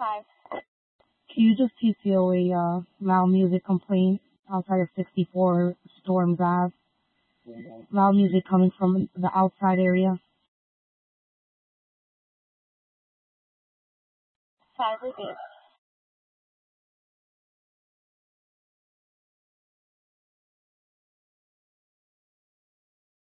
Can you just TCO a loud music complaint outside of 64 Storms Ave? Loud music coming from the outside area.